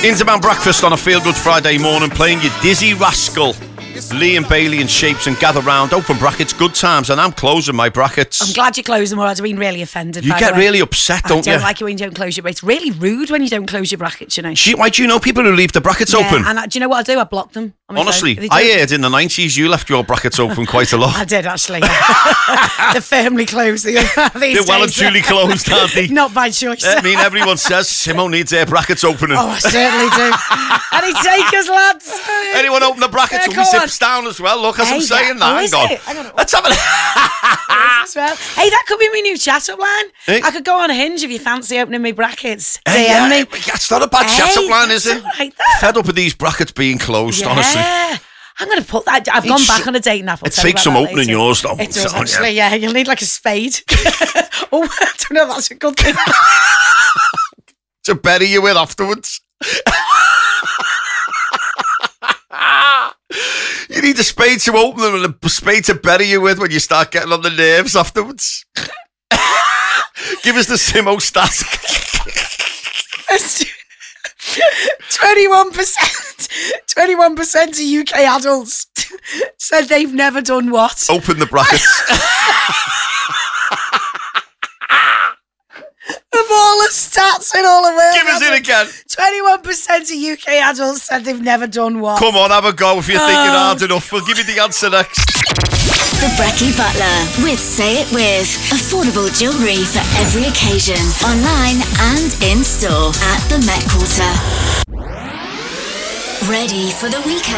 Interman Breakfast on a Feel Good Friday morning, playing you Dizzy Rascal, Liam Bailey and Shapes, and Gather Round, open brackets, good times, and I'm closing my brackets. I'm glad you closed them, or I'd have been really offended. You get really upset, don't you? I don't like it when you don't close your brackets. It's really rude when you don't close your brackets, you know. Why do you know people who leave the brackets open? And do you know what I do? I block them. Honestly, I heard in the 90s you left your brackets open quite a lot. I did, actually. Yeah. They're firmly closed these They're well and truly closed, aren't they? Not by choice. I mean, everyone says Simo needs their brackets opening. Oh, I certainly do. Any takers, lads? Anyone open the brackets? Yeah, we zips down as well. Look, as I'm saying that. Hang on. Let's have a... Hey, that could be my new chat-up line. Hey? I could go on a Hinge if you fancy opening my brackets. Hey, DM me. It's not a bad chat-up line, is it? Right, that. Fed up with these brackets being closed, honestly. I'm going to put that. I've gone back on a dating app. It takes some opening yours, though. It does, actually, yeah. You'll need like a spade. Oh, I don't know, that's a good thing. To bury you with afterwards. You need a spade to open them and a spade to bury you with when you start getting on the nerves afterwards. Give us the Simo stat. 21% of UK adults said they've never done what? Open the brackets. Of all the stats in all the world. Give us it again. 21% of UK adults said they've never done what? Come on, have a go if you're thinking hard enough. We'll give you the answer next. The Brekkie Butler with Say It With. Affordable jewellery for every occasion. Online and in store at the Met Quarter. Ready for the weekend.